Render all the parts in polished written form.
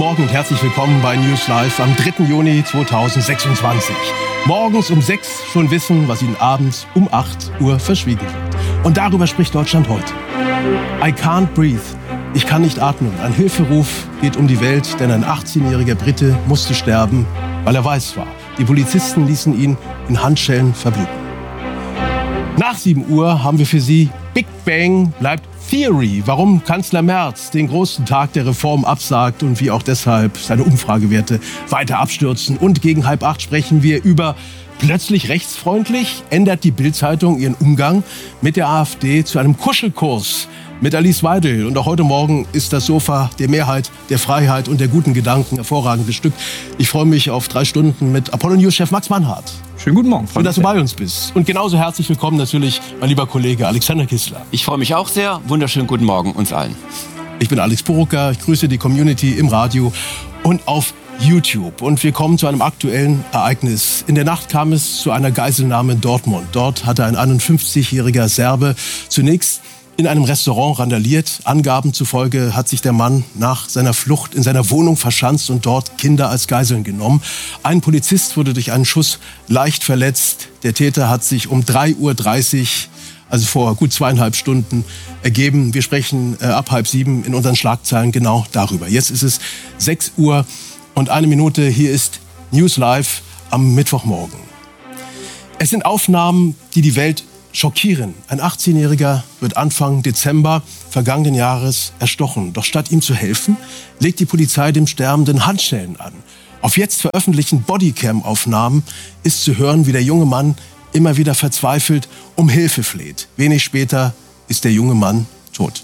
Morgen und herzlich willkommen bei News Live am 3. Juni 2026. Morgens um 6 schon wissen, was Ihnen abends um 8 Uhr verschwiegen wird. Und darüber spricht Deutschland heute. I can't breathe. Ich kann nicht atmen. Ein Hilferuf geht um die Welt, denn ein 18-jähriger Brite musste sterben, weil er weiß war. Die Polizisten ließen ihn in Handschellen verbluten. Nach 7 Uhr haben wir für Sie Big Bang bleibt Theory, warum Kanzler Merz den großen Tag der Reform absagt und wie auch deshalb seine Umfragewerte weiter abstürzen. Und gegen 7:30 sprechen wir über plötzlich rechtsfreundlich, ändert die Bild-Zeitung ihren Umgang mit der AfD zu einem Kuschelkurs mit Alice Weidel. Und auch heute Morgen ist das Sofa der Mehrheit, der Freiheit und der guten Gedanken hervorragend bestückt. Ich freue mich auf 3 Stunden mit Apollo-News-Chef Max Mannhardt. Schönen guten Morgen. Schön, dass du bei uns bist. Und genauso herzlich willkommen natürlich mein lieber Kollege Alexander Kissler. Ich freue mich auch sehr. Wunderschönen guten Morgen uns allen. Ich bin Alex Burucker. Ich grüße die Community im Radio und auf YouTube. Und wir kommen zu einem aktuellen Ereignis. In der Nacht kam es zu einer Geiselnahme in Dortmund. Dort hatte ein 51-jähriger Serbe zunächst in einem Restaurant randaliert. Angaben zufolge hat sich der Mann nach seiner Flucht in seiner Wohnung verschanzt und dort Kinder als Geiseln genommen. Ein Polizist wurde durch einen Schuss leicht verletzt. Der Täter hat sich um 3:30 Uhr, also vor gut 2,5 Stunden, ergeben. Wir sprechen ab 6:30 in unseren Schlagzeilen genau darüber. Jetzt ist es 6 Uhr und 1 Minute. Hier ist News Live am Mittwochmorgen. Es sind Aufnahmen, die die Welt schockieren. Ein 18-Jähriger wird Anfang Dezember vergangenen Jahres erstochen. Doch statt ihm zu helfen, legt die Polizei dem Sterbenden Handschellen an. Auf jetzt veröffentlichten Bodycam-Aufnahmen ist zu hören, wie der junge Mann immer wieder verzweifelt um Hilfe fleht. Wenig später ist der junge Mann tot.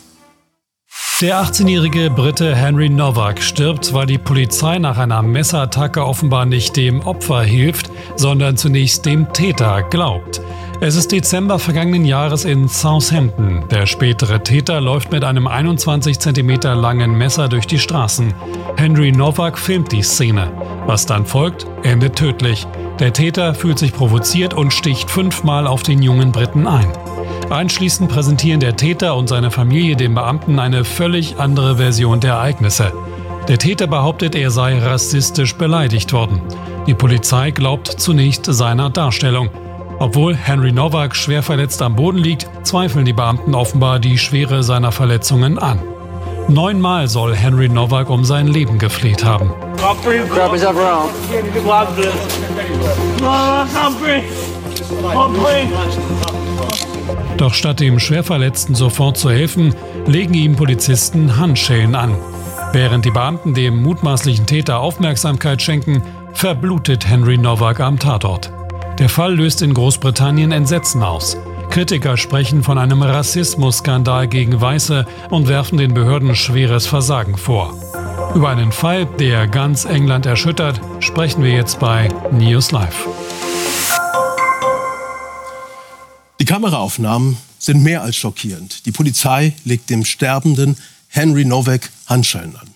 Der 18-jährige Brite Henry Novak stirbt, weil die Polizei nach einer Messerattacke offenbar nicht dem Opfer hilft, sondern zunächst dem Täter glaubt. Es ist Dezember vergangenen Jahres in Southampton. Der spätere Täter läuft mit einem 21 cm langen Messer durch die Straßen. Henry Novak filmt die Szene. Was dann folgt, endet tödlich. Der Täter fühlt sich provoziert und sticht 5-mal auf den jungen Briten ein. Anschließend präsentieren der Täter und seine Familie dem Beamten eine völlig andere Version der Ereignisse. Der Täter behauptet, er sei rassistisch beleidigt worden. Die Polizei glaubt zunächst seiner Darstellung. Obwohl Henry Novak schwer verletzt am Boden liegt, zweifeln die Beamten offenbar die Schwere seiner Verletzungen an. 9-mal soll Henry Novak um sein Leben gefleht haben. Doch statt dem Schwerverletzten sofort zu helfen, legen ihm Polizisten Handschellen an. Während die Beamten dem mutmaßlichen Täter Aufmerksamkeit schenken, verblutet Henry Novak am Tatort. Der Fall löst in Großbritannien Entsetzen aus. Kritiker sprechen von einem Rassismusskandal gegen Weiße und werfen den Behörden schweres Versagen vor. Über einen Fall, der ganz England erschüttert, sprechen wir jetzt bei News Live. Die Kameraaufnahmen sind mehr als schockierend. Die Polizei legt dem sterbenden Henry Novak Handschellen an.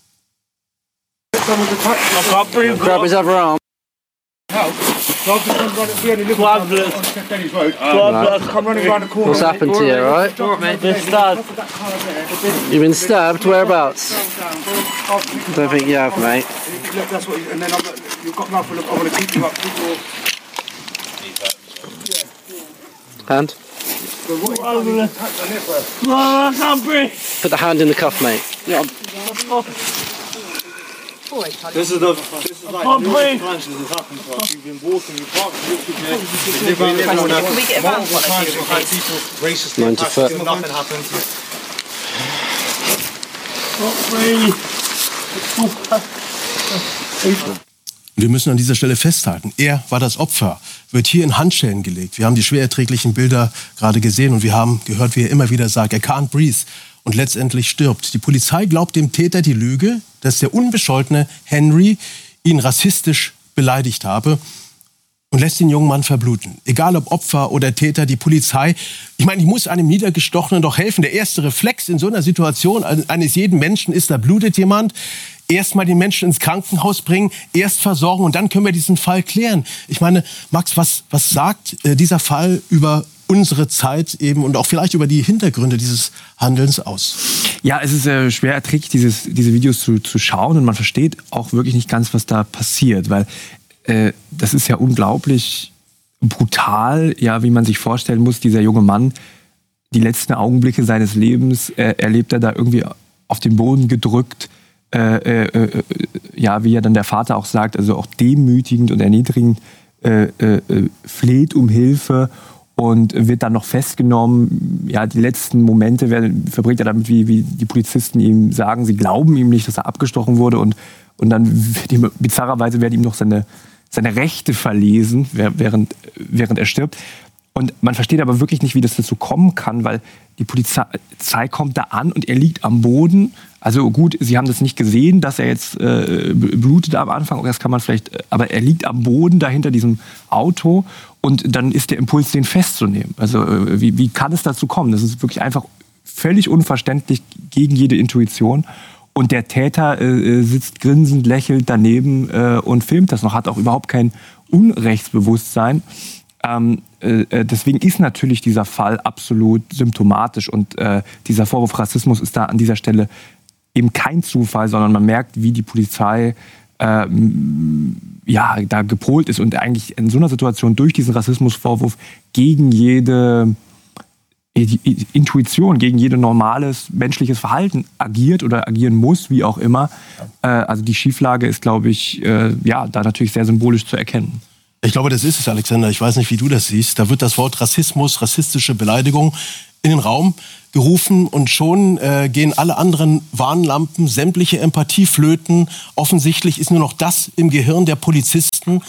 What's happened to you, right? You've been stabbed? Whereabouts? I don't think you have, mate. Hand? Put the hand in the cuff, mate. Yeah. This is like branches has happened to us. You've been walking, you parked, Can we get a van for it? Racist 90 foot. Nothing happened. Wir müssen an dieser Stelle festhalten, er war das Opfer, wird hier in Handschellen gelegt. Wir haben die schwer erträglichen Bilder gerade gesehen und wir haben gehört, wie er immer wieder sagt, er can't breathe und letztendlich stirbt. Die Polizei glaubt dem Täter die Lüge, dass der unbescholtene Henry ihn rassistisch beleidigt habe und lässt den jungen Mann verbluten. Egal ob Opfer oder Täter, die Polizei, ich meine, die muss einem Niedergestochenen doch helfen. Der erste Reflex in so einer Situation eines jeden Menschen ist, da blutet jemand. Erst mal den Menschen ins Krankenhaus bringen, erst versorgen und dann können wir diesen Fall klären. Ich meine, Max, was sagt dieser Fall über unsere Zeit eben und auch vielleicht über die Hintergründe dieses Handelns aus? Ja, es ist schwer erträglich, diese Videos zu schauen und man versteht auch wirklich nicht ganz, was da passiert, weil das ist ja unglaublich brutal, ja, wie man sich vorstellen muss, dieser junge Mann, die letzten Augenblicke seines Lebens erlebt er da irgendwie auf den Boden gedrückt, ja, wie ja dann der Vater auch sagt, also auch demütigend und erniedrigend fleht um Hilfe und wird dann noch festgenommen. Ja, die letzten Momente verbringt er damit, wie die Polizisten ihm sagen, sie glauben ihm nicht, dass er abgestochen wurde und dann wird ihm, bizarrerweise werden ihm noch seine Rechte verlesen, während er stirbt. Und man versteht aber wirklich nicht, wie das dazu kommen kann, weil die Polizei kommt da an und er liegt am Boden. Also gut, sie haben das nicht gesehen, dass er jetzt blutet am Anfang, das kann man vielleicht, aber er liegt am Boden da hinter diesem Auto und dann ist der Impuls, den festzunehmen. Also wie kann es dazu kommen? Das ist wirklich einfach völlig unverständlich gegen jede Intuition. Und der Täter sitzt grinsend, lächelt daneben und filmt das noch, hat auch überhaupt kein Unrechtsbewusstsein. Deswegen ist natürlich dieser Fall absolut symptomatisch und dieser Vorwurf Rassismus ist da an dieser Stelle eben kein Zufall, sondern man merkt, wie die Polizei da gepolt ist und eigentlich in so einer Situation durch diesen Rassismusvorwurf gegen jede Intuition, gegen jedes normales menschliches Verhalten agiert oder agieren muss, wie auch immer. Also die Schieflage ist, glaube ich, da natürlich sehr symbolisch zu erkennen. Ich glaube, das ist es, Alexander. Ich weiß nicht, wie du das siehst. Da wird das Wort Rassismus, rassistische Beleidigung in den Raum gerufen und schon gehen alle anderen Warnlampen, sämtliche Empathie flöten. Offensichtlich ist nur noch das im Gehirn der Polizisten,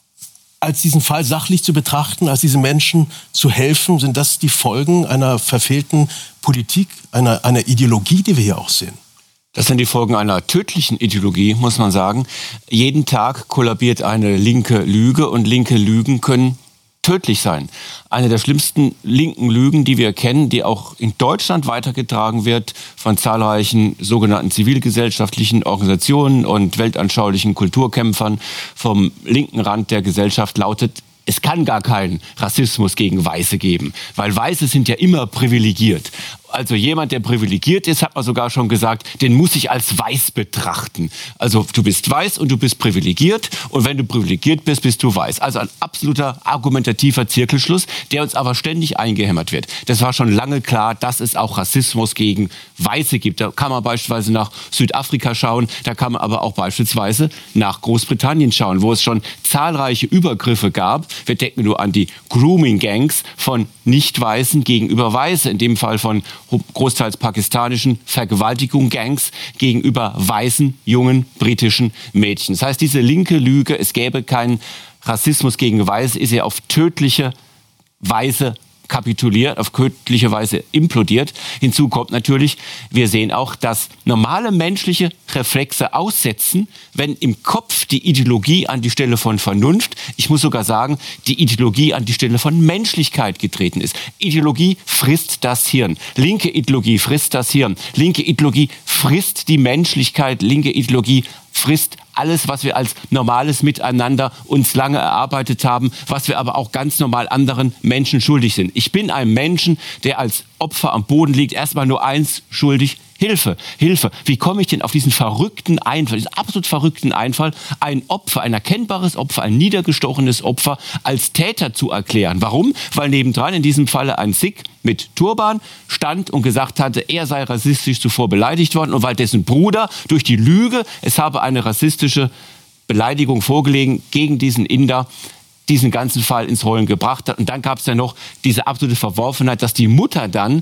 als diesen Fall sachlich zu betrachten, als diesen Menschen zu helfen. Sind das die Folgen einer verfehlten Politik, einer Ideologie, die wir hier auch sehen? Das sind die Folgen einer tödlichen Ideologie, muss man sagen. Jeden Tag kollabiert eine linke Lüge und linke Lügen können tödlich sein. Eine der schlimmsten linken Lügen, die wir kennen, die auch in Deutschland weitergetragen wird von zahlreichen sogenannten zivilgesellschaftlichen Organisationen und weltanschaulichen Kulturkämpfern vom linken Rand der Gesellschaft, lautet: Es kann gar keinen Rassismus gegen Weiße geben, weil Weiße sind ja immer privilegiert. Also jemand, der privilegiert ist, hat man sogar schon gesagt, den muss ich als weiß betrachten. Also du bist weiß und du bist privilegiert und wenn du privilegiert bist, bist du weiß. Also ein absoluter argumentativer Zirkelschluss, der uns aber ständig eingehämmert wird. Das war schon lange klar, dass es auch Rassismus gegen Weiße gibt. Da kann man beispielsweise nach Südafrika schauen, da kann man aber auch beispielsweise nach Großbritannien schauen, wo es schon zahlreiche Übergriffe gab. Wir denken nur an die Grooming-Gangs von Nicht-Weißen gegenüber Weiße, in dem Fall von großteils pakistanischen Vergewaltigung-Gangs gegenüber weißen, jungen, britischen Mädchen. Das heißt, diese linke Lüge, es gäbe keinen Rassismus gegen Weiße, ist ja auf tödliche Weise kapituliert, auf tödliche Weise implodiert. Hinzu kommt natürlich, wir sehen auch, dass normale menschliche Reflexe aussetzen, wenn im Kopf die Ideologie an die Stelle von Vernunft, ich muss sogar sagen, die Ideologie an die Stelle von Menschlichkeit getreten ist. Ideologie frisst das Hirn. Linke Ideologie frisst das Hirn. Linke Ideologie frisst die Menschlichkeit. Linke Ideologie frisst alles, was wir als normales Miteinander uns lange erarbeitet haben, was wir aber auch ganz normal anderen Menschen schuldig sind. Ich bin einem Menschen, der als Opfer am Boden liegt, erstmal nur eins schuldig: Hilfe, Hilfe. Wie komme ich denn auf diesen verrückten Einfall, diesen absolut verrückten Einfall, ein Opfer, ein erkennbares Opfer, ein niedergestochenes Opfer als Täter zu erklären? Warum? Weil nebendran in diesem Falle ein Sikh mit Turban stand und gesagt hatte, er sei rassistisch zuvor beleidigt worden und weil dessen Bruder durch die Lüge, es habe eine rassistische Beleidigung vorgelegen gegen diesen Inder, diesen ganzen Fall ins Rollen gebracht hat. Und dann gab es ja noch diese absolute Verworfenheit, dass die Mutter dann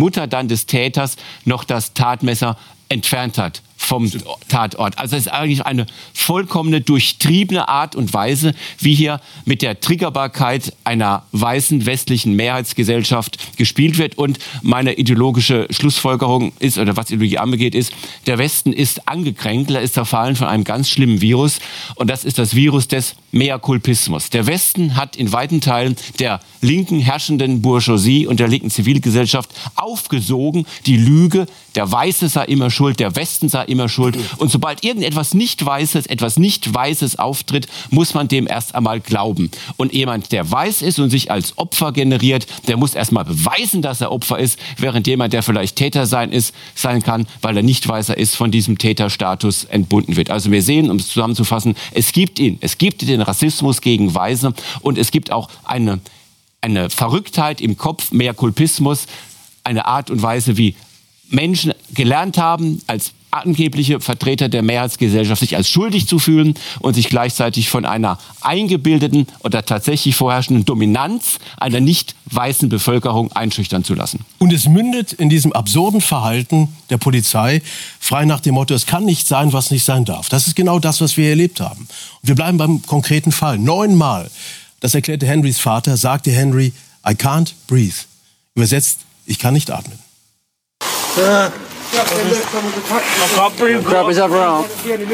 des Täters noch das Tatmesser entfernt hat vom Tatort. Also es ist eigentlich eine vollkommene, durchtriebene Art und Weise, wie hier mit der Triggerbarkeit einer weißen westlichen Mehrheitsgesellschaft gespielt wird. Und meine ideologische Schlussfolgerung ist, oder was Ideologie angeht, ist, der Westen ist angekränkelt, er ist zerfallen von einem ganz schlimmen Virus. Und das ist das Virus des Meakulpismus. Der Westen hat in weiten Teilen der linken herrschenden Bourgeoisie und der linken Zivilgesellschaft aufgesogen, die Lüge, der Weiße sei immer schuld, der Westen sei immer schuld. Und sobald irgendetwas etwas Nicht-Weißes auftritt, muss man dem erst einmal glauben. Und jemand, der weiß ist und sich als Opfer generiert, der muss erst mal beweisen, dass er Opfer ist, während jemand, der vielleicht Täter sein kann, weil er nicht Weißer ist, von diesem Täterstatus entbunden wird. Also wir sehen, um es zusammenzufassen, es gibt den Rassismus gegen Weiße und es gibt auch eine Verrücktheit im Kopf, Meakulpismus, eine Art und Weise, wie Menschen gelernt haben, als angebliche Vertreter der Mehrheitsgesellschaft sich als schuldig zu fühlen und sich gleichzeitig von einer eingebildeten oder tatsächlich vorherrschenden Dominanz einer nicht weißen Bevölkerung einschüchtern zu lassen. Und es mündet in diesem absurden Verhalten der Polizei, frei nach dem Motto, es kann nicht sein, was nicht sein darf. Das ist genau das, was wir erlebt haben. Und wir bleiben beim konkreten Fall. 9-mal, das erklärte Henrys Vater, sagte Henry, I can't breathe. Übersetzt, ich kann nicht atmen. Grab his upper arm.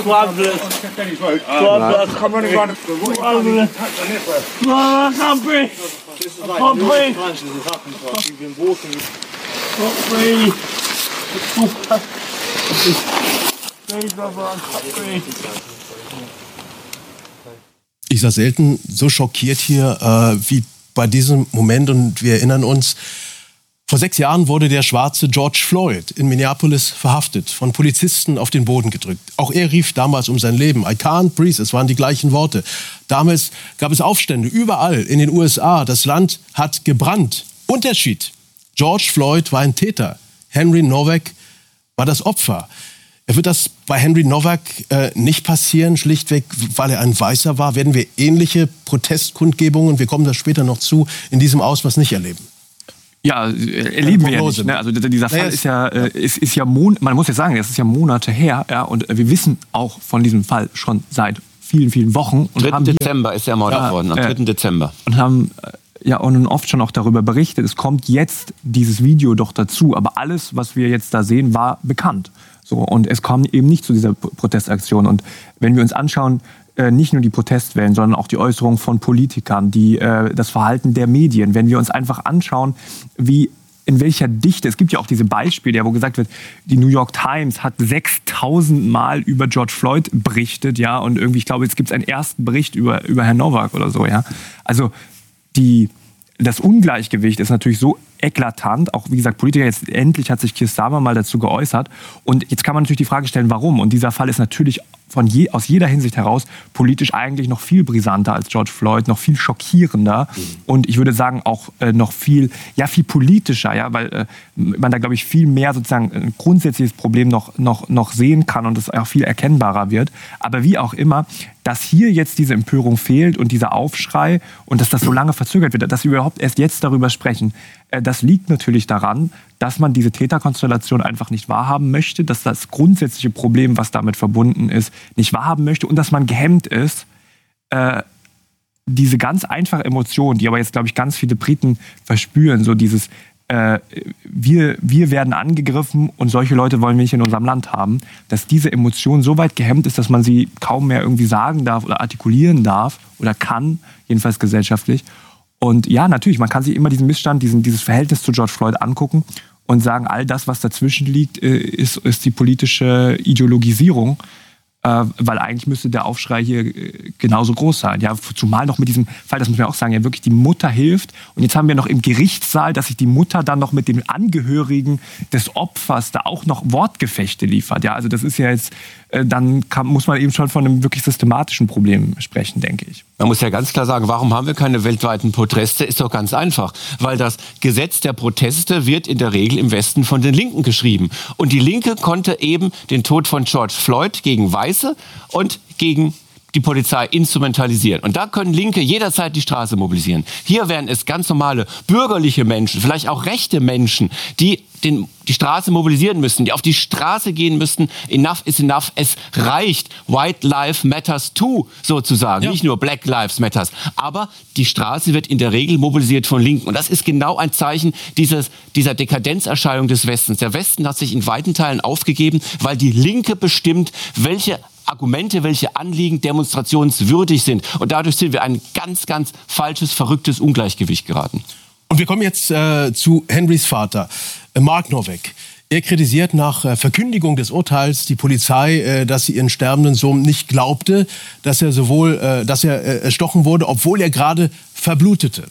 Ich saß selten so schockiert hier wie bei diesem Moment und wir erinnern uns, vor 6 Jahren wurde der schwarze George Floyd in Minneapolis verhaftet, von Polizisten auf den Boden gedrückt. Auch er rief damals um sein Leben. I can't breathe, es waren die gleichen Worte. Damals gab es Aufstände überall in den USA. Das Land hat gebrannt. Unterschied: George Floyd war ein Täter. Henry Nowak war das Opfer. Wird das bei Henry Nowak nicht passieren, schlichtweg, weil er ein Weißer war? Werden wir ähnliche Protestkundgebungen, wir kommen da später noch zu, in diesem Ausmaß nicht erleben? Ja, erleben wir ja nicht. Ne? Also dieser Fall ist ja man muss ja sagen, das ist ja Monate her. Ja, und wir wissen auch von diesem Fall schon seit vielen, vielen Wochen. Und 3. Dezember ist er ermordet worden, am 3. Dezember. Und haben und oft schon auch darüber berichtet. Es kommt jetzt dieses Video doch dazu. Aber alles, was wir jetzt da sehen, war bekannt. So, und es kam eben nicht zu dieser Protestaktion. Und wenn wir uns anschauen, nicht nur die Protestwellen, sondern auch die Äußerungen von Politikern, das Verhalten der Medien. Wenn wir uns einfach anschauen, in welcher Dichte, es gibt ja auch diese Beispiele, wo gesagt wird, die New York Times hat 6.000 Mal über George Floyd berichtet, ja, und irgendwie, ich glaube, jetzt gibt es einen ersten Bericht über Herrn Nowak oder so, ja. Also das Ungleichgewicht ist natürlich so eklatant. Auch, wie gesagt, Politiker, jetzt endlich hat sich Keir Starmer mal dazu geäußert. Und jetzt kann man natürlich die Frage stellen, warum? Und dieser Fall ist natürlich aus jeder Hinsicht heraus politisch eigentlich noch viel brisanter als George Floyd, noch viel schockierender. Und ich würde sagen, auch noch viel politischer, ja, weil man da, glaube ich, viel mehr sozusagen ein grundsätzliches Problem noch sehen kann und es auch viel erkennbarer wird. Aber wie auch immer, dass hier jetzt diese Empörung fehlt und dieser Aufschrei und dass das so lange verzögert wird, dass wir überhaupt erst jetzt darüber sprechen, das liegt natürlich daran, dass man diese Täterkonstellation einfach nicht wahrhaben möchte, dass das grundsätzliche Problem, was damit verbunden ist, nicht wahrhaben möchte und dass man gehemmt ist, diese ganz einfache Emotion, die aber jetzt, glaube ich, ganz viele Briten verspüren, so dieses wir werden angegriffen und solche Leute wollen wir nicht in unserem Land haben, dass diese Emotion so weit gehemmt ist, dass man sie kaum mehr irgendwie sagen darf oder artikulieren darf oder kann, jedenfalls gesellschaftlich. Und ja, natürlich, man kann sich immer diesen Missstand, dieses Verhältnis zu George Floyd angucken und sagen, all das, was dazwischen liegt, ist die politische Ideologisierung. Weil eigentlich müsste der Aufschrei hier genauso groß sein. Ja, zumal noch mit diesem Fall, das muss man auch sagen, ja wirklich die Mutter hilft. Und jetzt haben wir noch im Gerichtssaal, dass sich die Mutter dann noch mit den Angehörigen des Opfers da auch noch Wortgefechte liefert. Ja, also das ist ja jetzt, muss man eben schon von einem wirklich systematischen Problem sprechen, denke ich. Man muss ja ganz klar sagen, warum haben wir keine weltweiten Proteste? Ist doch ganz einfach. Weil das Gesetz der Proteste wird in der Regel im Westen von den Linken geschrieben. Und die Linke konnte eben den Tod von George Floyd gegen Weiße und gegen die Polizei instrumentalisieren. Und da können Linke jederzeit die Straße mobilisieren. Hier wären es ganz normale bürgerliche Menschen, vielleicht auch rechte Menschen, die die Straße mobilisieren müssen, die auf die Straße gehen müssten. Enough is enough. Es reicht. White Lives Matters too, sozusagen. Ja. Nicht nur Black Lives Matters. Aber die Straße wird in der Regel mobilisiert von Linken. Und das ist genau ein Zeichen dieser Dekadenzerscheinung des Westens. Der Westen hat sich in weiten Teilen aufgegeben, weil die Linke bestimmt, welche Argumente, welche Anliegen demonstrationswürdig sind. Und dadurch sind wir ein ganz, ganz falsches, verrücktes Ungleichgewicht geraten. Und wir kommen jetzt zu Henrys Vater, Mark Novak. Er kritisiert nach Verkündigung des Urteils die Polizei, dass sie ihren sterbenden Sohn nicht glaubte, dass er erstochen wurde, obwohl er gerade verblutete.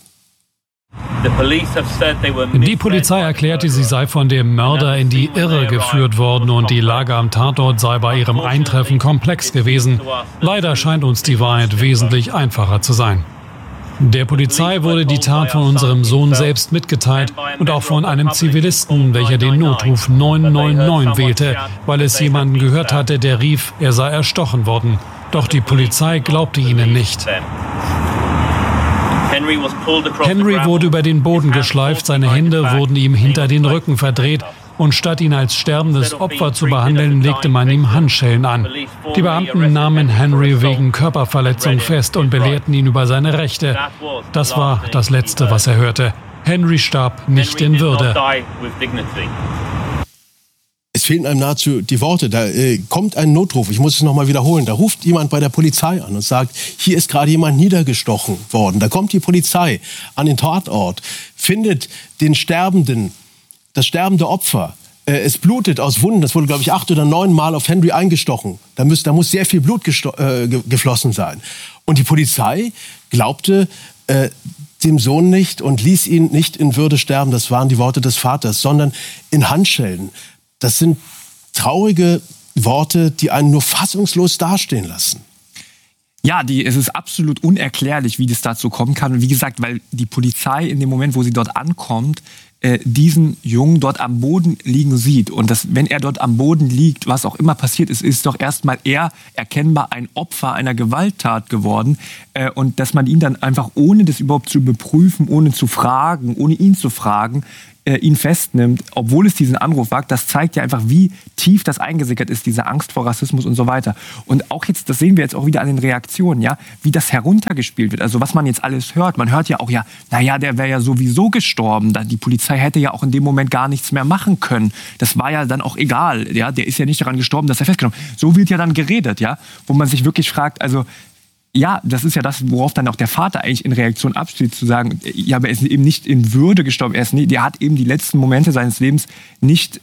Die Polizei erklärte, sie sei von dem Mörder in die Irre geführt worden und die Lage am Tatort sei bei ihrem Eintreffen komplex gewesen. Leider scheint uns die Wahrheit wesentlich einfacher zu sein. Der Polizei wurde die Tat von unserem Sohn selbst mitgeteilt und auch von einem Zivilisten, welcher den Notruf 999 wählte, weil es jemanden gehört hatte, der rief, er sei erstochen worden. Doch die Polizei glaubte ihnen nicht. Henry wurde über den Boden geschleift, seine Hände wurden ihm hinter den Rücken verdreht und statt ihn als sterbendes Opfer zu behandeln, legte man ihm Handschellen an. Die Beamten nahmen Henry wegen Körperverletzung fest und belehrten ihn über seine Rechte. Das war das Letzte, was er hörte. Henry starb nicht in Würde. Es fehlen einem nahezu die Worte. Da kommt ein Notruf, ich muss es nochmal wiederholen. Da ruft jemand bei der Polizei an und sagt, hier ist gerade jemand niedergestochen worden. Da kommt die Polizei an den Tatort, findet den Sterbenden, das sterbende Opfer. Es blutet aus Wunden. Das wurde, glaube ich, 8 oder 9 Mal auf Henry eingestochen. Da muss sehr viel Blut geflossen sein. Und die Polizei glaubte dem Sohn nicht und ließ ihn nicht in Würde sterben. Das waren die Worte des Vaters, sondern in Handschellen. Das sind traurige Worte, die einen nur fassungslos dastehen lassen. Ja, es ist absolut unerklärlich, wie das dazu kommen kann. Und wie gesagt, weil die Polizei in dem Moment, wo sie dort ankommt, diesen Jungen dort am Boden liegen sieht. Und wenn er dort am Boden liegt, was auch immer passiert ist, ist doch erstmal er erkennbar ein Opfer einer Gewalttat geworden. Und dass man ihn dann einfach, ohne das überhaupt zu überprüfen, ohne ihn zu fragen, ihn festnimmt, obwohl es diesen Anruf wagt, das zeigt ja einfach, wie tief das eingesickert ist, diese Angst vor Rassismus und so weiter. Und auch jetzt, das sehen wir jetzt auch wieder an den Reaktionen, ja, wie das heruntergespielt wird. Also was man jetzt alles hört, man hört ja auch, ja, naja, der wäre ja sowieso gestorben. Die Polizei hätte ja auch in dem Moment gar nichts mehr machen können. Das war ja dann auch egal, ja, der ist ja nicht daran gestorben, dass er festgenommen ist. So wird ja dann geredet, ja, wo man sich wirklich fragt, also ja, das ist ja das, worauf dann auch der Vater eigentlich in Reaktion absteht, zu sagen, ja, aber er ist eben nicht in Würde gestorben, der hat eben die letzten Momente seines Lebens nicht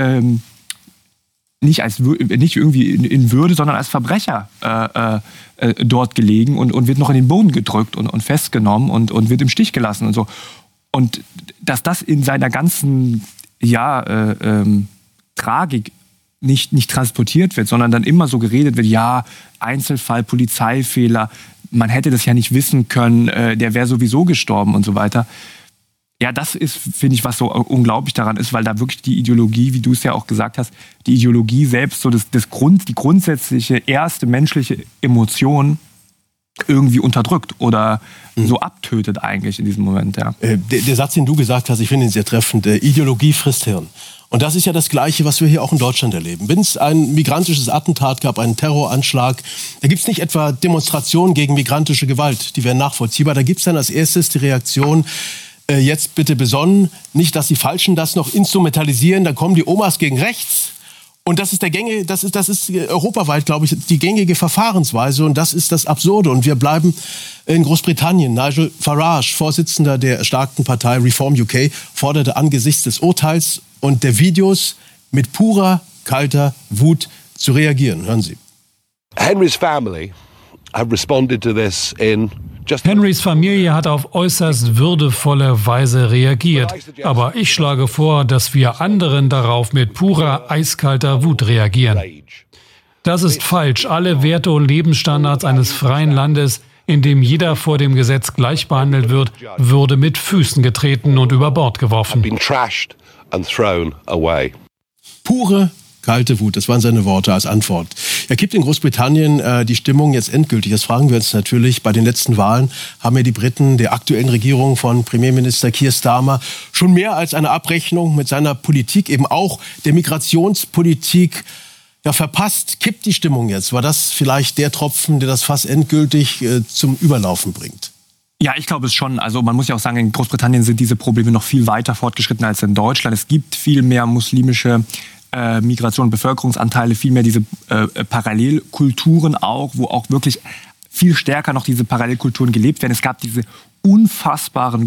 irgendwie in Würde, sondern als Verbrecher dort gelegen und wird noch in den Boden gedrückt und festgenommen und wird im Stich gelassen und so. Und dass das in seiner ganzen Tragik nicht transportiert wird, sondern dann immer so geredet wird, ja, Einzelfall, Polizeifehler, man hätte das ja nicht wissen können, der wäre sowieso gestorben und so weiter. Ja, das ist, finde ich, was so unglaublich daran ist, weil da wirklich die Ideologie, wie du es ja auch gesagt hast, die Ideologie selbst, so die grundsätzliche erste menschliche Emotion irgendwie unterdrückt oder so abtötet eigentlich in diesem Moment. Ja. Der Satz, den du gesagt hast, ich finde ihn sehr treffend, Ideologie frisst Hirn. Und das ist ja das Gleiche, was wir hier auch in Deutschland erleben. Wenn es ein migrantisches Attentat gab, einen Terroranschlag, da gibt es nicht etwa Demonstrationen gegen migrantische Gewalt, die wären nachvollziehbar. Da gibt es dann als erstes die Reaktion, jetzt bitte besonnen, nicht, dass die Falschen das noch instrumentalisieren, dann kommen die Omas gegen rechts. Und das ist das ist europaweit, glaube ich, die gängige Verfahrensweise und das ist das Absurde. Und wir bleiben in Großbritannien. Nigel Farage, Vorsitzender der erstarkten Partei Reform UK, forderte angesichts des Urteils und der Videos mit purer, kalter Wut zu reagieren. Hören Sie. Henry's family have responded to this in Henrys Familie hat auf äußerst würdevolle Weise reagiert. Aber ich schlage vor, dass wir anderen darauf mit purer, eiskalter Wut reagieren. Das ist falsch. Alle Werte und Lebensstandards eines freien Landes, in dem jeder vor dem Gesetz gleich behandelt wird, würde mit Füßen getreten und über Bord geworfen. Pure, kalte Wut, das waren seine Worte als Antwort. Er kippt in Großbritannien die Stimmung jetzt endgültig. Das fragen wir uns natürlich. Bei den letzten Wahlen haben ja die Briten der aktuellen Regierung von Premierminister Keir Starmer schon mehr als eine Abrechnung mit seiner Politik, eben auch der Migrationspolitik, verpasst. Kippt die Stimmung jetzt? War das vielleicht der Tropfen, der das Fass endgültig zum Überlaufen bringt? Ja, ich glaube es schon. Also man muss ja auch sagen, in Großbritannien sind diese Probleme noch viel weiter fortgeschritten als in Deutschland. Es gibt viel mehr muslimische Migration und Bevölkerungsanteile, vielmehr diese Parallelkulturen auch, wo auch wirklich viel stärker noch diese Parallelkulturen gelebt werden. Es gab diese unfassbaren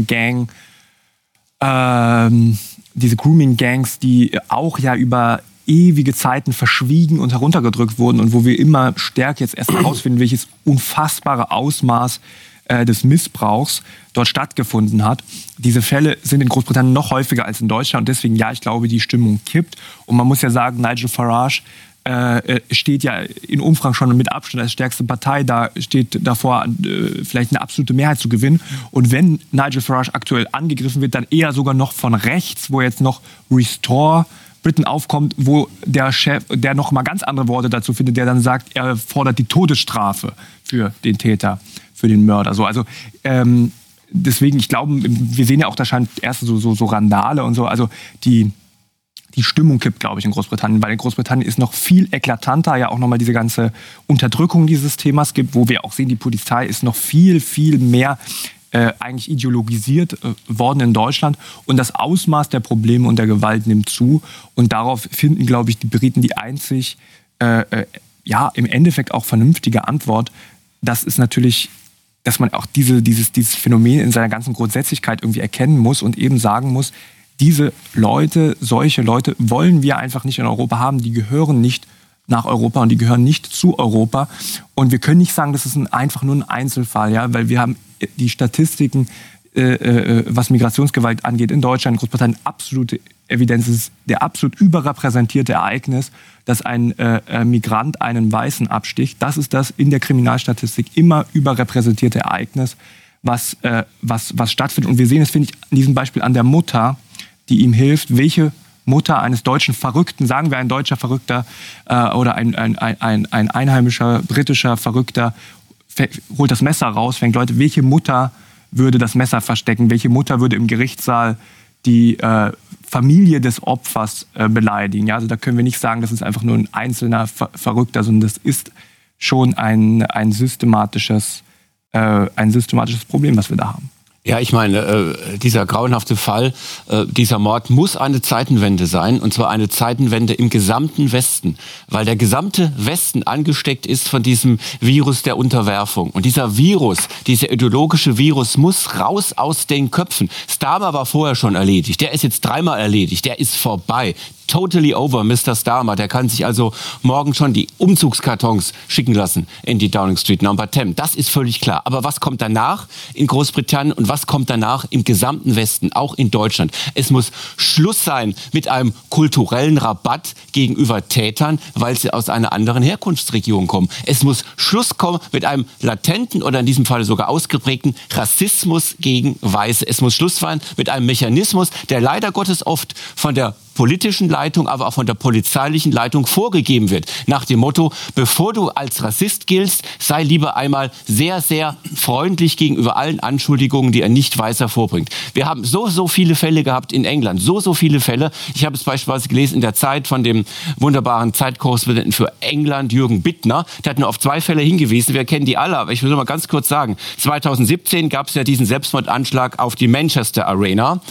diese Grooming-Gangs, die auch ja über ewige Zeiten verschwiegen und heruntergedrückt wurden und wo wir immer stärker jetzt erst herausfinden, welches unfassbare Ausmaß des Missbrauchs dort stattgefunden hat. Diese Fälle sind in Großbritannien noch häufiger als in Deutschland und deswegen, ja, ich glaube, die Stimmung kippt. Und man muss ja sagen, Nigel Farage steht ja in Umfragen schon mit Abstand als stärkste Partei, da steht davor, vielleicht eine absolute Mehrheit zu gewinnen. Und wenn Nigel Farage aktuell angegriffen wird, dann eher sogar noch von rechts, wo jetzt noch Restore Britain aufkommt, wo der Chef, der noch mal ganz andere Worte dazu findet, der dann sagt, er fordert die Todesstrafe für den Täter, für den Mörder. Also deswegen, ich glaube, wir sehen ja auch, da scheint erst so Randale und so, also die Stimmung kippt, glaube ich, in Großbritannien, weil in Großbritannien ist noch viel eklatanter ja auch nochmal diese ganze Unterdrückung dieses Themas gibt, wo wir auch sehen, die Polizei ist noch viel, viel mehr eigentlich ideologisiert worden in Deutschland und das Ausmaß der Probleme und der Gewalt nimmt zu und darauf finden, glaube ich, die Briten die einzig, im Endeffekt auch vernünftige Antwort. Das ist natürlich, dass man auch dieses Phänomen in seiner ganzen Grundsätzlichkeit irgendwie erkennen muss und eben sagen muss, solche Leute wollen wir einfach nicht in Europa haben, die gehören nicht nach Europa und die gehören nicht zu Europa. Und wir können nicht sagen, das ist einfach nur ein Einzelfall, ja, weil wir haben die Statistiken, was Migrationsgewalt angeht, in Deutschland, in Großbritannien, absolute Evidenz, ist der absolut überrepräsentierte Ereignis, dass ein Migrant einen Weißen absticht. Das ist das in der Kriminalstatistik immer überrepräsentierte Ereignis, was stattfindet. Und wir sehen es, finde ich, an diesem Beispiel an der Mutter, die ihm hilft, welche Mutter eines deutschen Verrückten, sagen wir ein deutscher Verrückter oder ein einheimischer britischer Verrückter, holt das Messer raus, fängt Leute, welche Mutter würde das Messer verstecken, welche Mutter würde im Gerichtssaal die Familie des Opfers beleidigen. Ja, also da können wir nicht sagen, das ist einfach nur ein einzelner Verrückter, sondern das ist schon ein systematisches Problem, was wir da haben. Ja, ich meine, dieser grauenhafte Fall, dieser Mord muss eine Zeitenwende sein, und zwar eine Zeitenwende im gesamten Westen, weil der gesamte Westen angesteckt ist von diesem Virus der Unterwerfung. Und dieser ideologische Virus muss raus aus den Köpfen. Starmer war vorher schon erledigt, der ist jetzt 3-mal erledigt, der ist vorbei. Totally over, Mr. Starmer. Der kann sich also morgen schon die Umzugskartons schicken lassen in die Downing Street Number 10. Das ist völlig klar. Aber was kommt danach in Großbritannien und was kommt danach im gesamten Westen, auch in Deutschland? Es muss Schluss sein mit einem kulturellen Rabatt gegenüber Tätern, weil sie aus einer anderen Herkunftsregion kommen. Es muss Schluss kommen mit einem latenten oder in diesem Fall sogar ausgeprägten Rassismus gegen Weiße. Es muss Schluss sein mit einem Mechanismus, der leider Gottes oft von der politischen Leitung, aber auch von der polizeilichen Leitung vorgegeben wird. Nach dem Motto, bevor du als Rassist giltst, sei lieber einmal sehr, sehr freundlich gegenüber allen Anschuldigungen, die ein Nicht-Weißer vorbringt. Wir haben so viele Fälle gehabt in England, so viele Fälle. Ich habe es beispielsweise gelesen in der Zeit von dem wunderbaren Zeitkorrespondenten für England, Jürgen Bittner. Der hat nur auf 2 Fälle hingewiesen. Wir kennen die alle, aber ich will nur mal ganz kurz sagen. 2017 gab es ja diesen Selbstmordanschlag auf die Manchester Arena.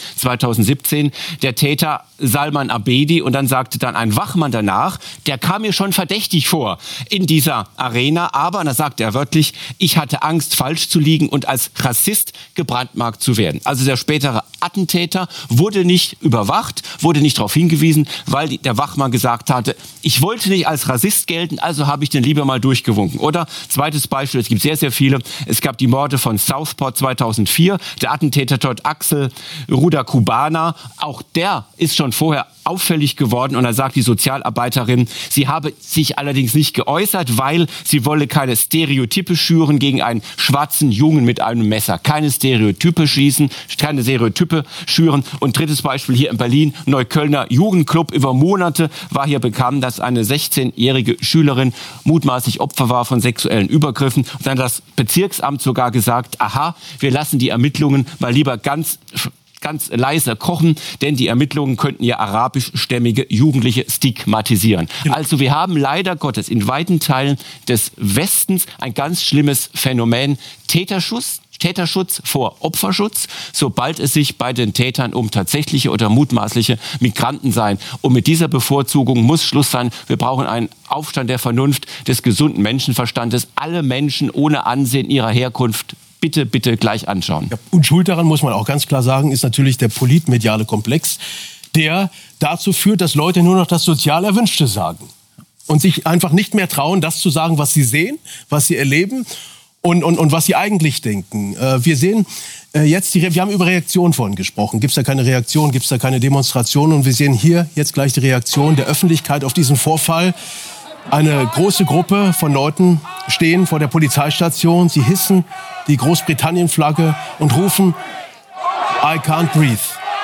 2017. Der Täter Salman Abedi, und dann sagte dann ein Wachmann danach, der kam mir schon verdächtig vor in dieser Arena, aber, und da sagte er wörtlich, ich hatte Angst, falsch zu liegen und als Rassist gebrandmarkt zu werden. Also der spätere Attentäter wurde nicht überwacht, wurde nicht darauf hingewiesen, weil der Wachmann gesagt hatte, ich wollte nicht als Rassist gelten, also habe ich den lieber mal durchgewunken. Oder, zweites Beispiel, es gibt sehr, sehr viele, es gab die Morde von Southport 2004, der Attentäter dort Axel Rudakubana, auch der ist schon vorher auffällig geworden, und da sagt die Sozialarbeiterin, sie habe sich allerdings nicht geäußert, weil sie wolle keine Stereotype schüren gegen einen schwarzen Jungen mit einem Messer. Keine Stereotype schüren. Und drittes Beispiel hier in Berlin, Neuköllner Jugendclub. Über Monate war hier bekannt, dass eine 16-jährige Schülerin mutmaßlich Opfer war von sexuellen Übergriffen. Und dann hat das Bezirksamt sogar gesagt, aha, wir lassen die Ermittlungen mal lieber ganz leise kochen, denn die Ermittlungen könnten ja arabischstämmige Jugendliche stigmatisieren. Genau. Also wir haben leider Gottes in weiten Teilen des Westens ein ganz schlimmes Phänomen, Täterschuss, Täterschutz vor Opferschutz, sobald es sich bei den Tätern um tatsächliche oder mutmaßliche Migranten sein. Und mit dieser Bevorzugung muss Schluss sein. Wir brauchen einen Aufstand der Vernunft, des gesunden Menschenverstandes. Alle Menschen ohne Ansehen ihrer Herkunft bitte gleich anschauen. Ja, und schuld daran, muss man auch ganz klar sagen, ist natürlich der politmediale Komplex, der dazu führt, dass Leute nur noch das sozial Erwünschte sagen und sich einfach nicht mehr trauen, das zu sagen, was sie sehen, was sie erleben und was sie eigentlich denken. Wir sehen jetzt, wir haben über Reaktionen vorhin gesprochen. Gibt es da keine Reaktion, gibt es da keine Demonstration? Und wir sehen hier jetzt gleich die Reaktion der Öffentlichkeit auf diesen Vorfall. Eine große Gruppe von Leuten stehen vor der Polizeistation. Sie hissen die Großbritannien-Flagge und rufen, I can't breathe.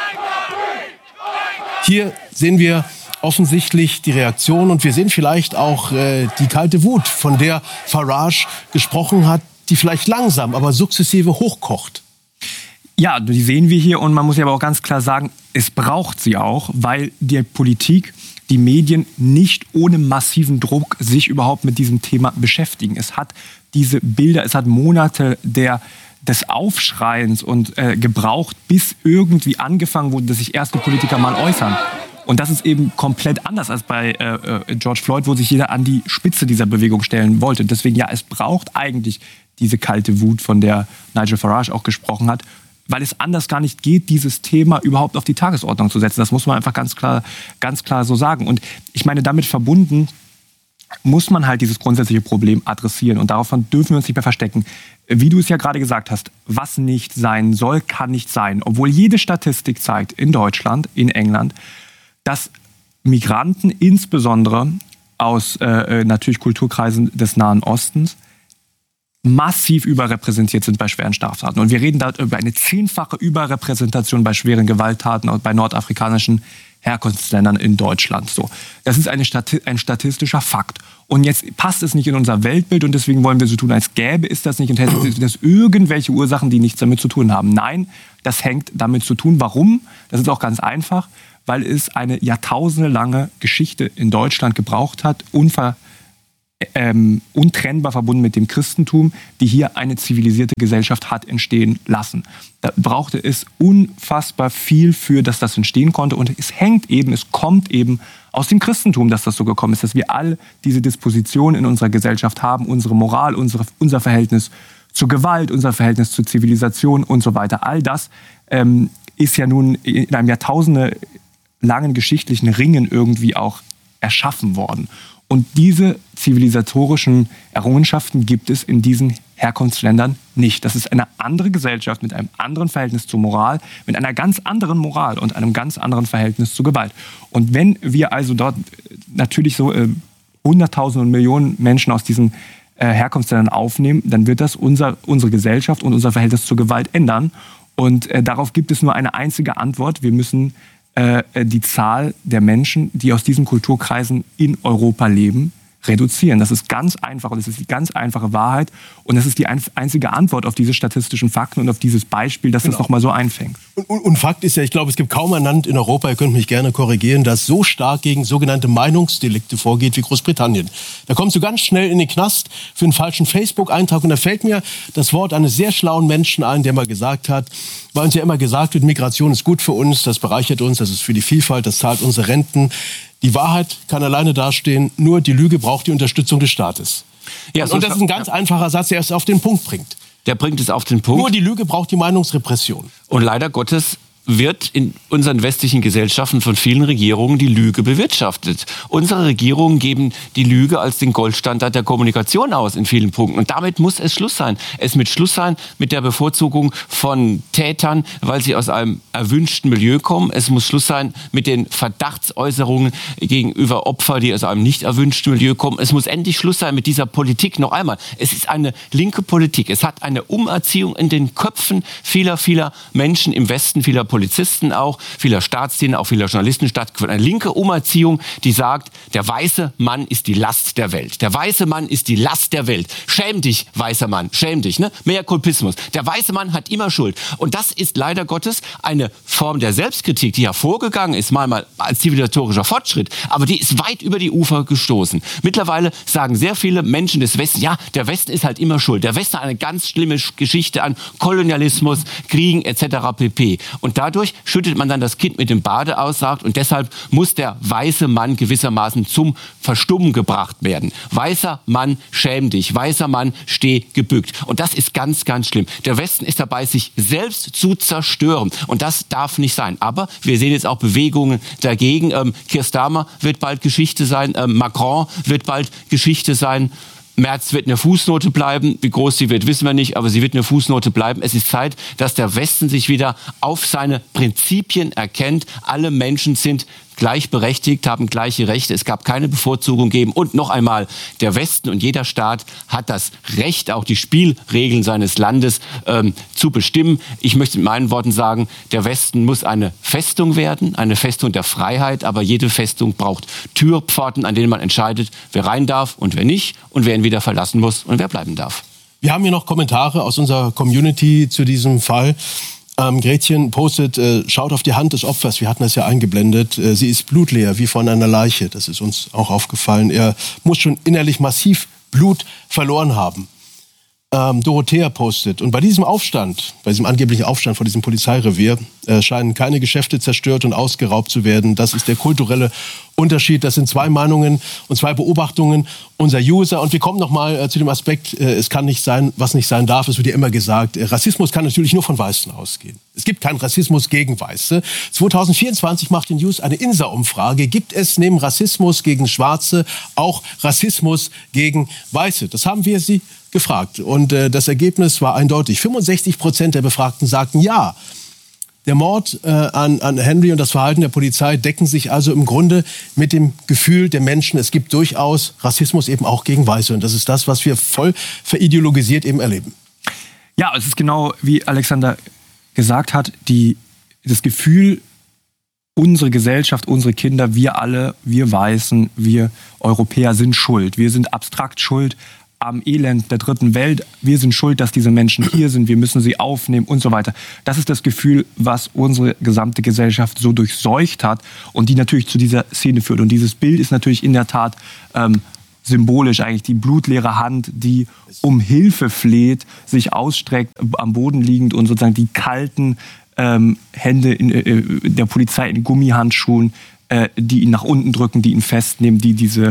Hier sehen wir offensichtlich die Reaktion und wir sehen vielleicht auch die kalte Wut, von der Farage gesprochen hat, die vielleicht langsam, aber sukzessive hochkocht. Ja, die sehen wir hier und man muss ja aber auch ganz klar sagen, es braucht sie auch, weil die Politik, die Medien nicht ohne massiven Druck sich überhaupt mit diesem Thema beschäftigen. Es hat diese Bilder, es hat Monate des Aufschreiens und gebraucht, bis irgendwie angefangen wurde, dass sich erste Politiker mal äußern. Und das ist eben komplett anders als bei George Floyd, wo sich jeder an die Spitze dieser Bewegung stellen wollte. Deswegen, ja, es braucht eigentlich diese kalte Wut, von der Nigel Farage auch gesprochen hat, weil es anders gar nicht geht, dieses Thema überhaupt auf die Tagesordnung zu setzen. Das muss man einfach ganz klar so sagen. Und ich meine, damit verbunden muss man halt dieses grundsätzliche Problem adressieren. Und davon dürfen wir uns nicht mehr verstecken. Wie du es ja gerade gesagt hast, was nicht sein soll, kann nicht sein. Obwohl jede Statistik zeigt, in Deutschland, in England, dass Migranten, insbesondere aus natürlich Kulturkreisen des Nahen Ostens, massiv überrepräsentiert sind bei schweren Straftaten. Und wir reden da über eine 10-fache Überrepräsentation bei schweren Gewalttaten bei nordafrikanischen Herkunftsländern in Deutschland. So, das ist ein statistischer Fakt. Und jetzt passt es nicht in unser Weltbild und deswegen wollen wir so tun, als gäbe es das nicht und hätte das irgendwelche Ursachen, die nichts damit zu tun haben. Nein, das hängt damit zu tun. Warum? Das ist auch ganz einfach, weil es eine jahrtausendelange Geschichte in Deutschland gebraucht hat, untrennbar verbunden mit dem Christentum, die hier eine zivilisierte Gesellschaft hat entstehen lassen. Da brauchte es unfassbar viel für, dass das entstehen konnte. Und es kommt eben aus dem Christentum, dass das so gekommen ist, dass wir all diese Dispositionen in unserer Gesellschaft haben, unsere Moral, unser Verhältnis zur Gewalt, unser Verhältnis zur Zivilisation und so weiter. All das ist ja nun in einem jahrtausendelangen geschichtlichen Ringen irgendwie auch erschaffen worden. Und diese zivilisatorischen Errungenschaften gibt es in diesen Herkunftsländern nicht. Das ist eine andere Gesellschaft mit einem anderen Verhältnis zur Moral, mit einer ganz anderen Moral und einem ganz anderen Verhältnis zur Gewalt. Und wenn wir also dort natürlich so Hunderttausende und Millionen Menschen aus diesen Herkunftsländern aufnehmen, dann wird das unsere Gesellschaft und unser Verhältnis zur Gewalt ändern. Und darauf gibt es nur eine einzige Antwort. Wir müssen die Zahl der Menschen, die aus diesen Kulturkreisen in Europa leben, reduzieren. Das ist ganz einfach und das ist die ganz einfache Wahrheit und das ist die einzige Antwort auf diese statistischen Fakten und auf dieses Beispiel, dass das nochmal so einfängt. Und Fakt ist ja, ich glaube, es gibt kaum ein Land in Europa, ihr könnt mich gerne korrigieren, das so stark gegen sogenannte Meinungsdelikte vorgeht wie Großbritannien. Da kommst du ganz schnell in den Knast für einen falschen Facebook-Eintrag und da fällt mir das Wort eines sehr schlauen Menschen ein, der mal gesagt hat, weil uns ja immer gesagt wird, Migration ist gut für uns, das bereichert uns, das ist für die Vielfalt, das zahlt unsere Renten. Die Wahrheit kann alleine dastehen, nur die Lüge braucht die Unterstützung des Staates. Ja, und das ist ein ganz einfacher Satz, der es auf den Punkt bringt. Der bringt es auf den Punkt. Nur die Lüge braucht die Meinungsrepression. Und leider Gottes wird in unseren westlichen Gesellschaften von vielen Regierungen die Lüge bewirtschaftet. Unsere Regierungen geben die Lüge als den Goldstandard der Kommunikation aus in vielen Punkten. Und damit muss es Schluss sein. Es muss Schluss sein mit der Bevorzugung von Tätern, weil sie aus einem erwünschten Milieu kommen. Es muss Schluss sein mit den Verdachtsäußerungen gegenüber Opfern, die aus einem nicht erwünschten Milieu kommen. Es muss endlich Schluss sein mit dieser Politik. Noch einmal, es ist eine linke Politik. Es hat eine Umerziehung in den Köpfen vieler Menschen im Westen, vieler Polizisten auch, vieler Staatsdiener, auch vieler Journalisten stattgefunden. Eine linke Umerziehung, die sagt, der weiße Mann ist die Last der Welt. Der weiße Mann ist die Last der Welt. Schäm dich, weißer Mann, schäm dich. Ne? Mehr Kulpismus. Der weiße Mann hat immer Schuld. Und das ist leider Gottes eine Form der Selbstkritik, die hervorgegangen ist, mal als zivilisatorischer Fortschritt, aber die ist weit über die Ufer gestoßen. Mittlerweile sagen sehr viele Menschen des Westens, ja, der Westen ist halt immer schuld. Der Westen hat eine ganz schlimme Geschichte an Kolonialismus, Kriegen etc. pp. Und dadurch schüttet man dann das Kind mit dem Bade aus, sagt, und deshalb muss der weiße Mann gewissermaßen zum Verstummen gebracht werden. Weißer Mann, schäm dich. Weißer Mann, steh gebückt. Und das ist ganz, ganz schlimm. Der Westen ist dabei, sich selbst zu zerstören. Und das darf nicht sein. Aber wir sehen jetzt auch Bewegungen dagegen. Keir Starmer wird bald Geschichte sein. Macron wird bald Geschichte sein. Merz wird eine Fußnote bleiben. Wie groß sie wird, wissen wir nicht, aber sie wird eine Fußnote bleiben. Es ist Zeit, dass der Westen sich wieder auf seine Prinzipien erkennt. Alle Menschen sind gleichberechtigt, haben gleiche Rechte. Es gab keine Bevorzugung geben. Und noch einmal, der Westen und jeder Staat hat das Recht, auch die Spielregeln seines Landes zu bestimmen. Ich möchte mit meinen Worten sagen, der Westen muss eine Festung werden, eine Festung der Freiheit. Aber jede Festung braucht Türpforten, an denen man entscheidet, wer rein darf und wer nicht und wer ihn wieder verlassen muss und wer bleiben darf. Wir haben hier noch Kommentare aus unserer Community zu diesem Fall. Gretchen postet, schaut auf die Hand des Opfers, wir hatten das ja eingeblendet, sie ist blutleer, wie von einer Leiche, das ist uns auch aufgefallen. Er muss schon innerlich massiv Blut verloren haben. Dorothea postet, und bei diesem Aufstand, bei diesem angeblichen Aufstand vor diesem Polizeirevier, scheinen keine Geschäfte zerstört und ausgeraubt zu werden. Das ist der kulturelle Unterschied. Das sind zwei Meinungen und zwei Beobachtungen unserer User. Und wir kommen nochmal zu dem Aspekt, es kann nicht sein, was nicht sein darf. Es wird ja immer gesagt, Rassismus kann natürlich nur von Weißen ausgehen. Es gibt keinen Rassismus gegen Weiße. 2024 macht die News eine INSA-Umfrage. Gibt es neben Rassismus gegen Schwarze auch Rassismus gegen Weiße? Das haben wir sie gefragt. Und das Ergebnis war eindeutig. 65% der Befragten sagten ja. Der Mord an Henry und das Verhalten der Polizei decken sich also im Grunde mit dem Gefühl der Menschen. Es gibt durchaus Rassismus eben auch gegen Weiße. Und das ist das, was wir voll verideologisiert eben erleben. Ja, es ist genau wie Alexander gesagt hat, das Gefühl, unsere Gesellschaft, unsere Kinder, wir alle, wir Weißen, wir Europäer sind schuld. Wir sind abstrakt schuld am Elend der dritten Welt. Wir sind schuld, dass diese Menschen hier sind. Wir müssen sie aufnehmen und so weiter. Das ist das Gefühl, was unsere gesamte Gesellschaft so durchseucht hat und die natürlich zu dieser Szene führt. Und dieses Bild ist natürlich in der Tat symbolisch, eigentlich die blutleere Hand, die um Hilfe fleht, sich ausstreckt, am Boden liegend und sozusagen die kalten Hände der Polizei in Gummihandschuhen, die ihn nach unten drücken, die ihn festnehmen, die diese